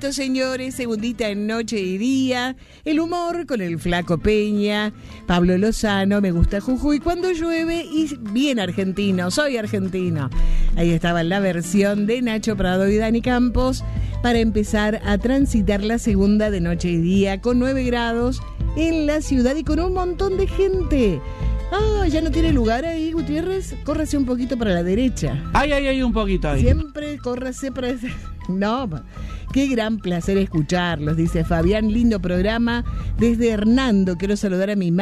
segundito, señores, segundita en Noche y Día. El humor con el Flaco Peña, Pablo Lozano, Me Gusta Jujuy, Cuando Llueve y bien argentino, soy argentino. Ahí estaba la versión de Nacho Prado y Dani Campos para empezar a transitar la segunda de Noche y Día con 9 grados en la ciudad y con un montón de gente. Ya no tiene lugar ahí, Gutiérrez. Córrase un poquito para la derecha. Hay un poquito ahí. Siempre córrase para... No, qué gran placer escucharlos, dice Fabián. Lindo programa. Desde Hernando quiero saludar a mi